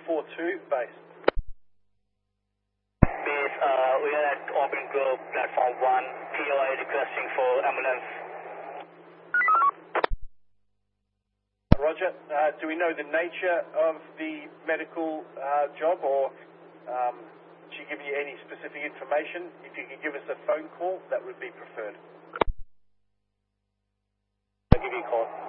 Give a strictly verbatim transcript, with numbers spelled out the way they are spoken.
four two, base. Base, uh, we are at Auburn Grove, platform one, P O I requesting for ambulance. Roger. Uh, do we know the nature of the medical uh, job, or um, did she give you any specific information? If you could give us a phone call, that would be preferred. I'll give you a call.